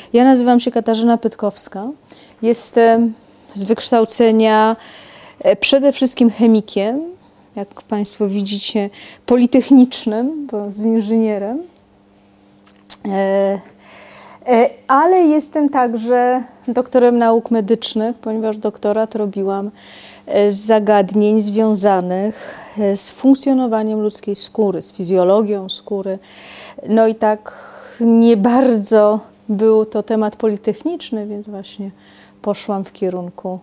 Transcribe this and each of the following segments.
Ja nazywam się Katarzyna Pytkowska. Jestem z wykształcenia przede wszystkim chemikiem, jak Państwo widzicie, politechnicznym, bo z inżynierem. Ale jestem także doktorem nauk medycznych, ponieważ doktorat robiłam z zagadnień związanych z funkcjonowaniem ludzkiej skóry, z fizjologią skóry. No i tak nie bardzo był to temat politechniczny, więc właśnie poszłam w kierunku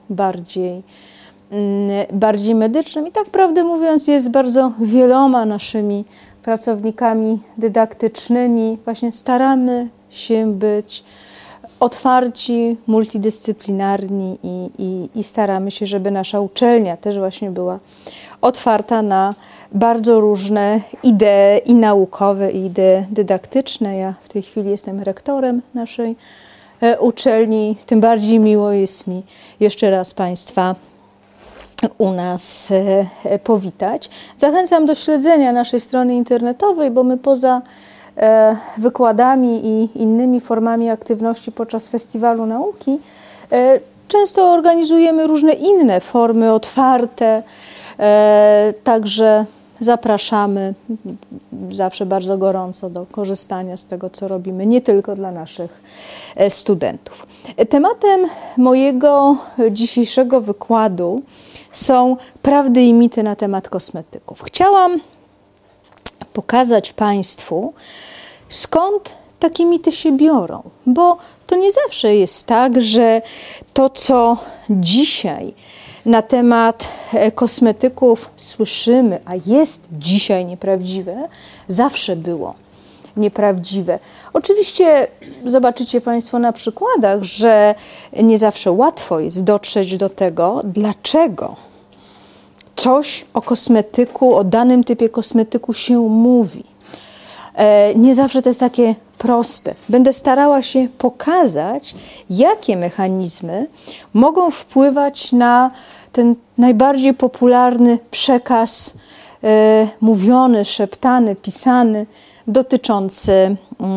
bardziej medycznym. I tak prawdę mówiąc, jest bardzo wieloma naszymi pracownikami dydaktycznymi. Właśnie staramy się być otwarci, multidyscyplinarni i staramy się, żeby nasza uczelnia też właśnie była otwarta na bardzo różne idee i naukowe, i idee dydaktyczne. Ja w tej chwili jestem rektorem naszej uczelni. Tym bardziej miło jest mi jeszcze raz Państwa u nas powitać. Zachęcam do śledzenia naszej strony internetowej, bo my poza wykładami i innymi formami aktywności podczas Festiwalu Nauki często organizujemy różne inne formy otwarte, także zapraszamy zawsze bardzo gorąco do korzystania z tego, co robimy, nie tylko dla naszych studentów. Tematem mojego dzisiejszego wykładu są prawdy i mity na temat kosmetyków. Chciałam pokazać Państwu, skąd takie mity się biorą, bo to nie zawsze jest tak, że to, co dzisiaj na temat kosmetyków słyszymy, a jest dzisiaj nieprawdziwe, zawsze było nieprawdziwe. Oczywiście zobaczycie Państwo na przykładach, że nie zawsze łatwo jest dotrzeć do tego, dlaczego coś o kosmetyku, o danym typie kosmetyku się mówi. Nie zawsze to jest takie proste. Będę starała się pokazać, jakie mechanizmy mogą wpływać na ten najbardziej popularny przekaz mówiony, szeptany, pisany dotyczący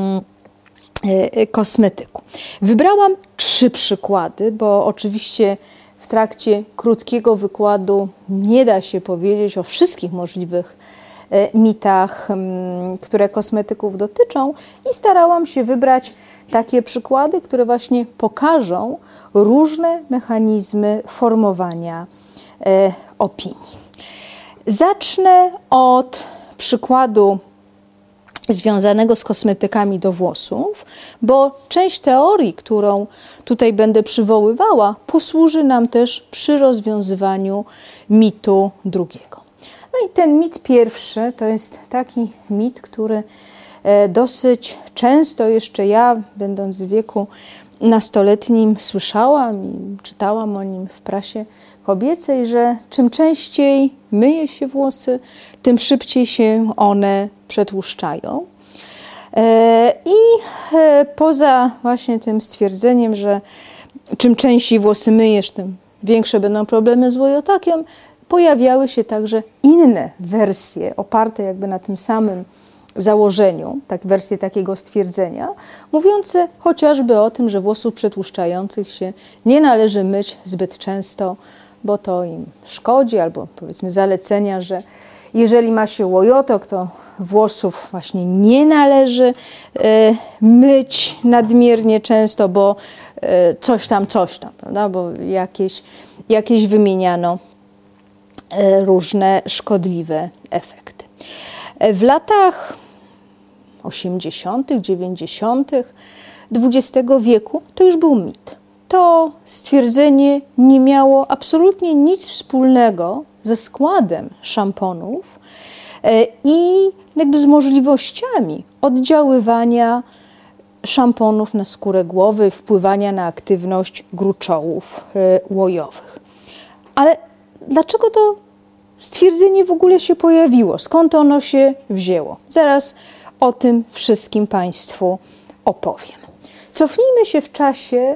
kosmetyku. Wybrałam 3 przykłady, bo oczywiście w trakcie krótkiego wykładu nie da się powiedzieć o wszystkich możliwych mitach, które kosmetyków dotyczą, i starałam się wybrać takie przykłady, które właśnie pokażą różne mechanizmy formowania opinii. Zacznę od przykładu związanego z kosmetykami do włosów, bo część teorii, którą tutaj będę przywoływała, posłuży nam też przy rozwiązywaniu mitu drugiego. No i ten mit pierwszy to jest taki mit, który dosyć często jeszcze ja, będąc w wieku nastoletnim, słyszałam i czytałam o nim w prasie kobiecej, że czym częściej myje się włosy, tym szybciej się one przetłuszczają. I poza właśnie tym stwierdzeniem, że czym częściej włosy myjesz, tym większe będą problemy z łojotakiem, pojawiały się także inne wersje oparte jakby na tym samym założeniu, tak, wersje takiego stwierdzenia, mówiące chociażby o tym, że włosów przetłuszczających się nie należy myć zbyt często, bo to im szkodzi, albo powiedzmy zalecenia, że jeżeli ma się łojotok, to włosów właśnie nie należy myć nadmiernie często, bo coś tam, prawda? Bo jakieś wymieniano różne szkodliwe efekty. W latach 80., 90. XX wieku to już był mit. To stwierdzenie nie miało absolutnie nic wspólnego ze składem szamponów i jakby z możliwościami oddziaływania szamponów na skórę głowy, wpływania na aktywność gruczołów łojowych. Ale dlaczego to stwierdzenie w ogóle się pojawiło? Skąd ono się wzięło? Zaraz o tym wszystkim Państwu opowiem. Cofnijmy się w czasie